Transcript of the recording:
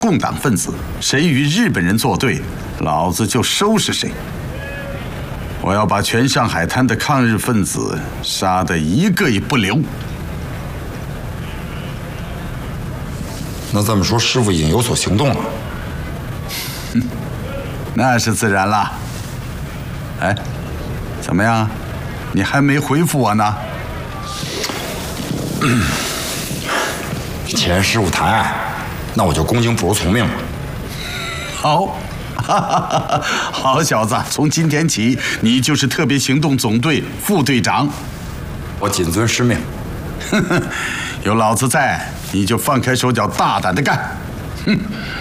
共党分子，谁与日本人作对，老子就收拾谁。我要把全上海滩的抗日分子杀得一个也不留。 那这么说，师傅已经有所行动了？ 那是自然了。哎，怎么样？你还没回复我呢？ 既然师傅谈，那我就恭敬不如从命了。 好，好小子，从今天起，你就是特别行动总队副队长。 我谨遵师命。 有老子在，你就放开手脚，大胆的干。哼。